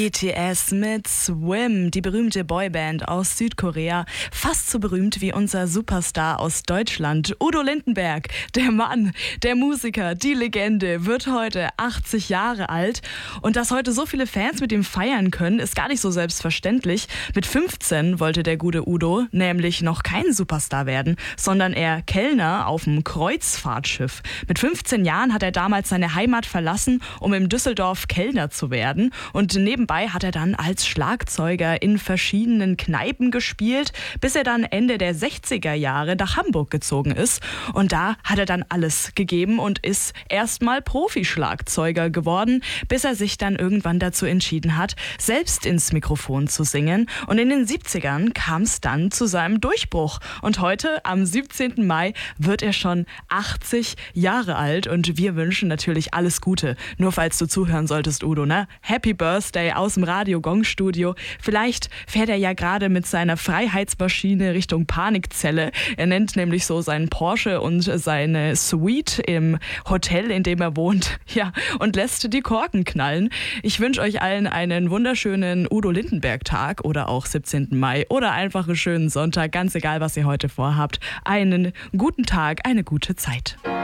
BTS mit Swim, die berühmte Boyband aus Südkorea. Fast so berühmt wie unser Superstar aus Deutschland, Udo Lindenberg. Der Mann, der Musiker, die Legende, wird heute 80 Jahre alt. Und dass heute so viele Fans mit ihm feiern können, ist gar nicht so selbstverständlich. Mit 15 wollte der gute Udo nämlich noch kein Superstar werden, sondern eher Kellner auf dem Kreuzfahrtschiff. Mit 15 Jahren hat er damals seine Heimat verlassen, um in Düsseldorf Kellner zu werden. Und nebenbei hat er dann als Schlagzeuger in verschiedenen Kneipen gespielt, bis er dann Ende der 60er Jahre nach Hamburg gezogen ist. Und da hat er dann alles gegeben und ist erstmal Profi-Schlagzeuger geworden, bis er sich dann irgendwann dazu entschieden hat, selbst ins Mikrofon zu singen. Und in den 70ern kam es dann zu seinem Durchbruch. Und heute, am 17. Mai, wird er schon 80 Jahre alt. Und wir wünschen natürlich alles Gute. Nur falls du zuhören solltest, Udo, ne? Happy Birthday aus dem Radio Gong Studio. Vielleicht fährt er ja gerade mit seiner Freiheitsmaschine Richtung Panikzelle. Er nennt nämlich so seinen Porsche und seine Suite im Hotel, in dem er wohnt. Ja, und lässt die Korken knallen. Ich wünsche euch allen einen wunderschönen Udo Lindenberg-Tag oder auch 17. Mai oder einfach einen schönen Sonntag. Ganz egal, was ihr heute vorhabt. Einen guten Tag, eine gute Zeit.